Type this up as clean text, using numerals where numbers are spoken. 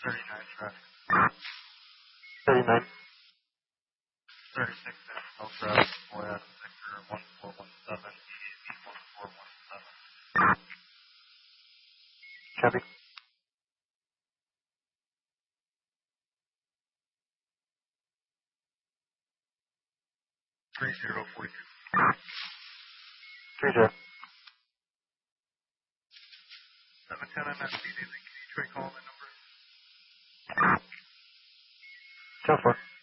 39 traffic. 39. 36 National traffic. Boy out of Victor 1417. EAZ 1417. Copy. 3042. 30. 710 MSD. Can you try calling the number? 10-4.